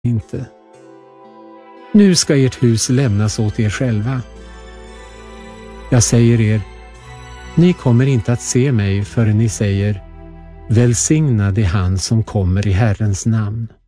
inte. Nu ska ert hus lämnas åt er själva. Jag säger er, ni kommer inte att se mig förrän ni säger, välsignad är han som kommer i Herrens namn.